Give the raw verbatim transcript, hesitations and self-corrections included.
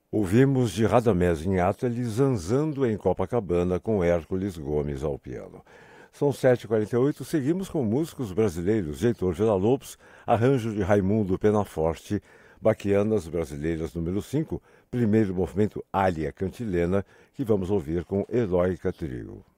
Ouvimos de Radamés Inátali Zanzando em Copacabana com Hércules Gomes ao piano. São sete e quarenta e oito, seguimos com músicos brasileiros, Heitor Villa-Lobos, arranjo de Raimundo Penaforte, Baquianas Brasileiras número cinco, primeiro movimento Alia Cantilena, que vamos ouvir com Heróica Trio.